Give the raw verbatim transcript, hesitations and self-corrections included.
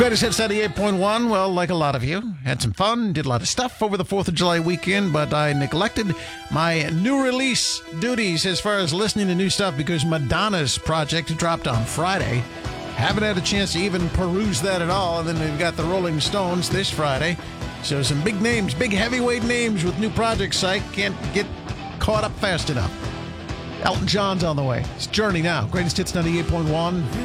Greatest Hits ninety-eight point one. Well, like a lot of you, had some fun, did a lot of stuff over the fourth of July weekend, but I neglected my new release duties as far as listening to new stuff because Madonna's project dropped on Friday. Haven't had a chance to even peruse that at all. And then we've got the Rolling Stones this Friday. So some big names, big heavyweight names with new projects. Psych can't get caught up fast enough. Elton John's on the way. It's Journey now. Greatest Hits ninety-eight point one.